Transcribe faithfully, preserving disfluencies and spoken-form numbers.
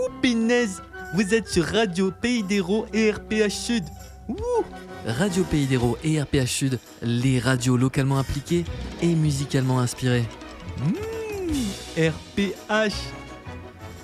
Pinez, vous êtes sur Radio Pays d'Hérault et R P H Sud. Ouh. Radio Pays d'Hérault et R P H Sud, les radios localement impliquées et musicalement inspirées. Mmh, R P H